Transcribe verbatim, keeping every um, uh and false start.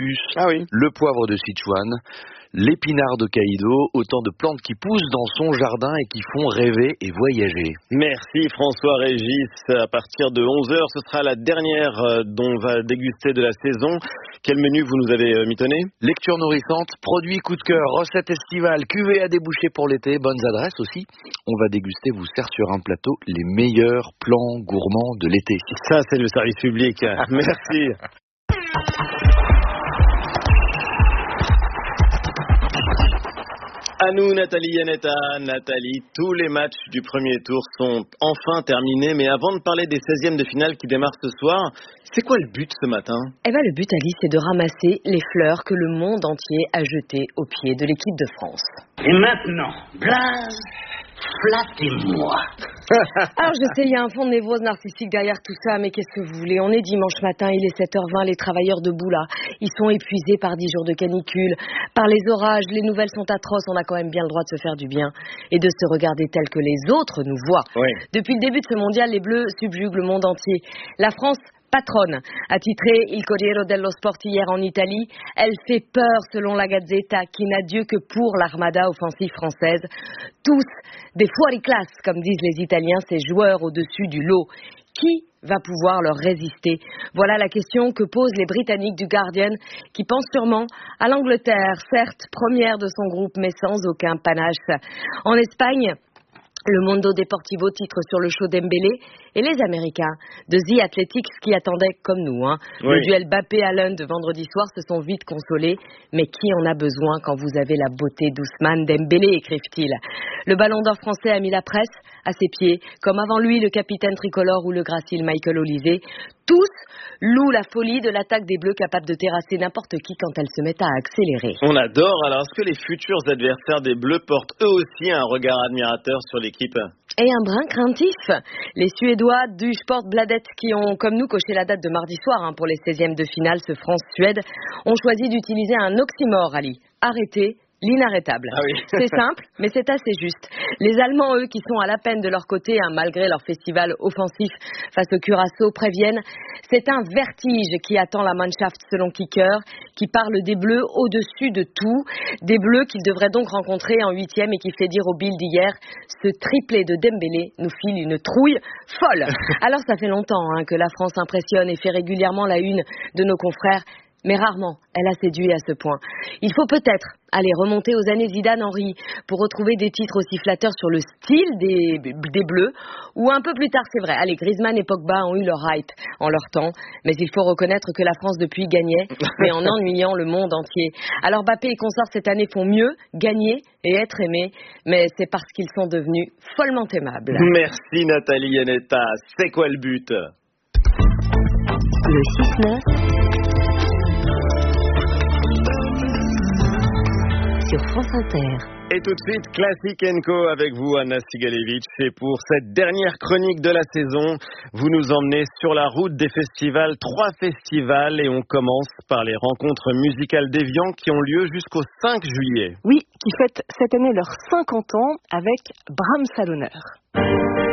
l'hibiscus, ah oui. le poivre de Sichuan, l'épinard d'Hokkaido, autant de plantes qui poussent dans son jardin et qui font rêver et voyager. Merci François Régis. À partir de onze heures, ce sera la dernière euh, dont on va déguster de la saison. Quel menu vous nous avez euh, mitonné? Lecture nourrissante, produits coup de cœur, recettes estivales, cuvées à déboucher pour l'été, bonnes adresses aussi. On va déguster, vous sert sur un plateau, les meilleurs plans gourmands de l'été. Ça, c'est le service public. Merci. À nous, Nathalie Yanetta. Nathalie, tous les matchs du premier tour sont enfin terminés, mais avant de parler des seizièmes de finale qui démarrent ce soir, c'est quoi le but ce matin? Eh ben, le but, Alice, c'est de ramasser les fleurs que le monde entier a jetées au pied de l'équipe de France. Et maintenant, Blaze, flattez-moi. Alors je sais, il y a un fond de névrose narcissique derrière tout ça, mais qu'est-ce que vous voulez? On est dimanche matin, il est sept heures vingt, les travailleurs debout là, ils sont épuisés par dix jours de canicule, par les orages, les nouvelles sont atroces, on a quand même bien le droit de se faire du bien et de se regarder tel que les autres nous voient. Oui. Depuis le début de ce mondial, les Bleus subjuguent le monde entier. La France patronne, a titré Il Corriere dello Sport hier en Italie. Elle fait peur selon la Gazzetta, qui n'a Dieu que pour l'armada offensive française. Tous des fuoriclasse, comme disent les Italiens, ces joueurs au-dessus du lot. Qui va pouvoir leur résister? Voilà la question que posent les Britanniques du Guardian, qui pensent sûrement à l'Angleterre, certes première de son groupe, mais sans aucun panache. En Espagne, le Mundo Deportivo titre sur le show Dembélé et les Américains de The Athletics qui attendaient comme nous. Hein. Oui. Le duel Mbappé-Haaland de vendredi soir se sont vite consolés. Mais qui en a besoin quand vous avez la beauté d'Ousmane Dembélé, écrivent-ils. Le ballon d'or français a mis la presse à ses pieds, comme avant lui le capitaine tricolore ou le gracile Michael Olise. Tous louent la folie de l'attaque des Bleus capable de terrasser n'importe qui quand elle se met à accélérer. On adore. Alors, est-ce que les futurs adversaires des Bleus portent eux aussi un regard admirateur sur l'équipe? Et un brin craintif. Les Suédois du Sportbladet, qui ont, comme nous, coché la date de mardi soir hein, pour les seizièmes de finale, ce France-Suède, ont choisi d'utiliser un oxymore, Ali. Arrêter l'inarrêtable. Ah oui. C'est simple, mais c'est assez juste. Les Allemands, eux, qui sont à la peine de leur côté, hein, malgré leur festival offensif face au Curaçao, préviennent, c'est un vertige qui attend la Mannschaft selon Kicker, qui parle des Bleus au-dessus de tout. Des Bleus qu'ils devraient donc rencontrer en huitième et qui fait dire au Bild d'hier, ce triplé de Dembélé nous file une trouille folle. Alors ça fait longtemps hein, que la France impressionne et fait régulièrement la une de nos confrères. Mais rarement, elle a séduit à ce point. Il faut peut-être aller remonter aux années Zidane-Henry pour retrouver des titres aussi flatteurs sur le style des, des Bleus, ou un peu plus tard, c'est vrai. Allez, Griezmann et Pogba ont eu leur hype en leur temps, mais il faut reconnaître que la France depuis gagnait, mais en ennuyant le monde entier. Alors Mbappé et consorts cette année font mieux, gagner et être aimés, mais c'est parce qu'ils sont devenus follement aimables. Merci Nathalie Yanetta. C'est quoi le but? Le six neuf sur France Inter. Et tout de suite, Classic and Co avec vous, Anna Sigalevitch. Et pour cette dernière chronique de la saison, vous nous emmenez sur la route des festivals, trois festivals, et on commence par les rencontres musicales d'Évian qui ont lieu jusqu'au cinq juillet. Oui, qui fêtent cette année leurs cinquante ans avec Brahms à l'honneur.